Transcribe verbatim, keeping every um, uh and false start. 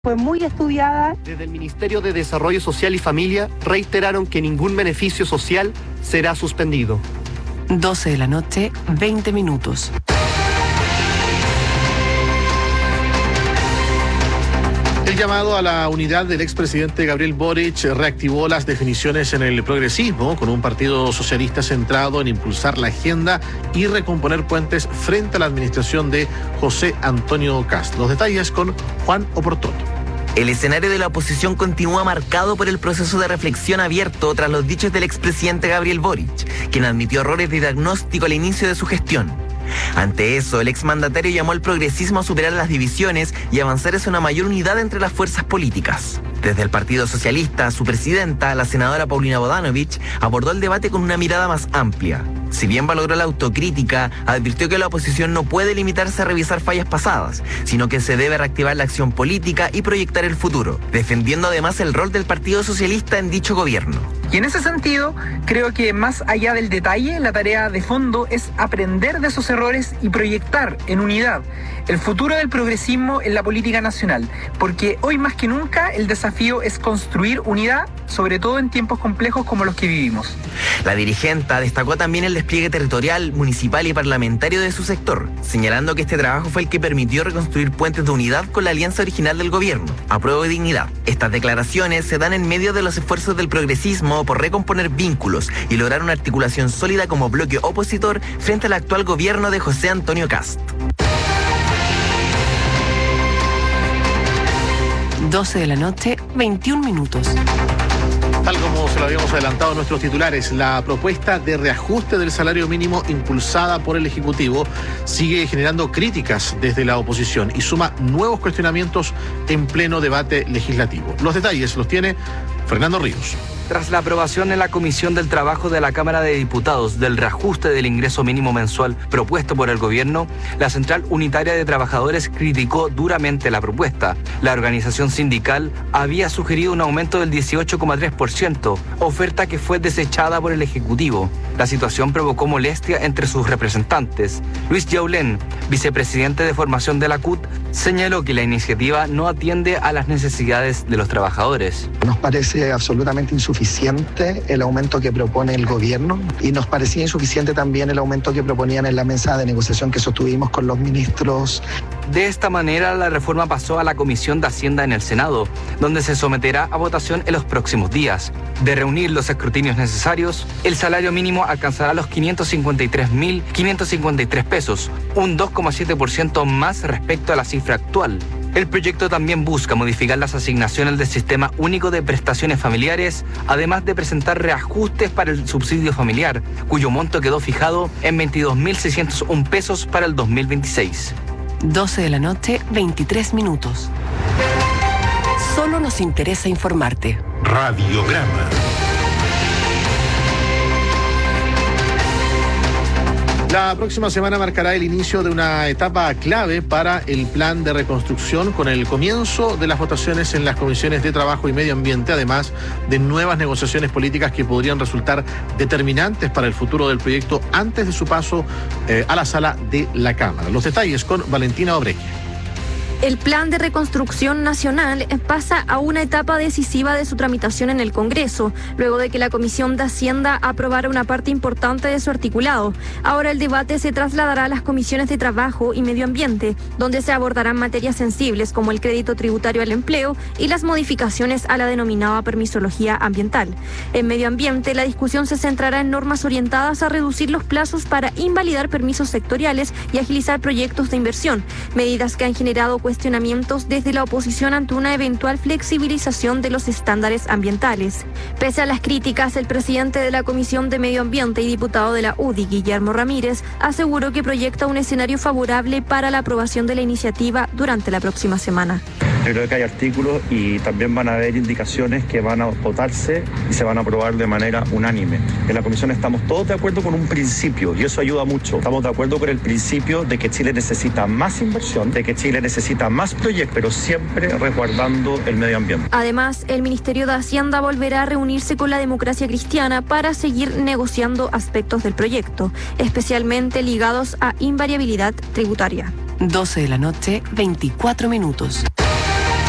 Fue muy estudiada. Desde el Ministerio de Desarrollo Social y Familia reiteraron que ningún beneficio social será suspendido. doce de la noche, veinte minutos. El llamado a la unidad del expresidente Gabriel Boric reactivó las definiciones en el progresismo, con un partido socialista centrado en impulsar la agenda y recomponer puentes frente a la administración de José Antonio Kast. Los detalles con Juan Oportoto. El escenario de la oposición continúa marcado por el proceso de reflexión abierto tras los dichos del expresidente Gabriel Boric, quien admitió errores de diagnóstico al inicio de su gestión. Ante eso, el exmandatario llamó al progresismo a superar las divisiones y avanzar hacia una mayor unidad entre las fuerzas políticas. Desde el Partido Socialista, su presidenta, la senadora Paulina Bodanovich, abordó el debate con una mirada más amplia. Si bien valoró la autocrítica, advirtió que la oposición no puede limitarse a revisar fallas pasadas, sino que se debe reactivar la acción política y proyectar el futuro, defendiendo además el rol del Partido Socialista en dicho gobierno. Y en ese sentido, creo que más allá del detalle, la tarea de fondo es aprender de esos errores y proyectar en unidad el futuro del progresismo en la política nacional, porque hoy más que nunca el desafío es construir unidad, sobre todo en tiempos complejos como los que vivimos. La dirigenta destacó también el despliegue territorial, municipal y parlamentario de su sector, señalando que este trabajo fue el que permitió reconstruir puentes de unidad con la alianza original del gobierno, Apruebo y Dignidad. Estas declaraciones se dan en medio de los esfuerzos del progresismo por recomponer vínculos y lograr una articulación sólida como bloque opositor frente al actual gobierno de José Antonio Kast. doce de la noche, veintiún minutos. Tal como se lo habíamos adelantado en nuestros titulares, la propuesta de reajuste del salario mínimo impulsada por el Ejecutivo sigue generando críticas desde la oposición y suma nuevos cuestionamientos en pleno debate legislativo. Los detalles los tiene Fernando Ríos. Tras la aprobación en la Comisión del Trabajo de la Cámara de Diputados del reajuste del ingreso mínimo mensual propuesto por el gobierno, la Central Unitaria de Trabajadores criticó duramente la propuesta. La organización sindical había sugerido un aumento del dieciocho coma tres por ciento, oferta que fue desechada por el Ejecutivo. La situación provocó molestia entre sus representantes. Luis Yaulén, vicepresidente de formación de la C U T, señaló que la iniciativa no atiende a las necesidades de los trabajadores. Nos parece absolutamente insuficiente el aumento que propone el gobierno y nos parecía insuficiente también el aumento que proponían en la mesa de negociación que sostuvimos con los ministros. De esta manera, la reforma pasó a la Comisión de Hacienda en el Senado, donde se someterá a votación en los próximos días. De reunir los escrutinios necesarios, el salario mínimo alcanzará los quinientos cincuenta y tres mil quinientos cincuenta y tres pesos, un dos coma siete por ciento más respecto a la cifra actual. El proyecto también busca modificar las asignaciones del Sistema Único de Prestaciones Familiares, además de presentar reajustes para el subsidio familiar, cuyo monto quedó fijado en veintidós mil seiscientos un pesos para el dos mil veintiséis. doce de la noche, veintitrés minutos. Solo nos interesa informarte. Radiograma. La próxima semana marcará el inicio de una etapa clave para el plan de reconstrucción, con el comienzo de las votaciones en las comisiones de Trabajo y Medio Ambiente, además de nuevas negociaciones políticas que podrían resultar determinantes para el futuro del proyecto antes de su paso eh, a la sala de la Cámara. Los detalles con Valentina Obregia. El Plan de Reconstrucción Nacional pasa a una etapa decisiva de su tramitación en el Congreso, luego de que la Comisión de Hacienda aprobara una parte importante de su articulado. Ahora el debate se trasladará a las comisiones de Trabajo y Medio Ambiente, donde se abordarán materias sensibles como el crédito tributario al empleo y las modificaciones a la denominada permisología ambiental. En Medio Ambiente, la discusión se centrará en normas orientadas a reducir los plazos para invalidar permisos sectoriales y agilizar proyectos de inversión, medidas que han generado cuestionamientos desde la oposición ante una eventual flexibilización de los estándares ambientales. Pese a las críticas, el presidente de la Comisión de Medio Ambiente y diputado de la U D I, Guillermo Ramírez, aseguró que proyecta un escenario favorable para la aprobación de la iniciativa durante la próxima semana. Yo creo que hay artículos y también van a haber indicaciones que van a votarse y se van a aprobar de manera unánime. En la Comisión estamos todos de acuerdo con un principio y eso ayuda mucho. Estamos de acuerdo con el principio de que Chile necesita más inversión, de que Chile necesita más proyectos, pero siempre resguardando el medio ambiente. Además, el Ministerio de Hacienda volverá a reunirse con la Democracia Cristiana para seguir negociando aspectos del proyecto, especialmente ligados a invariabilidad tributaria. doce de la noche, veinticuatro minutos.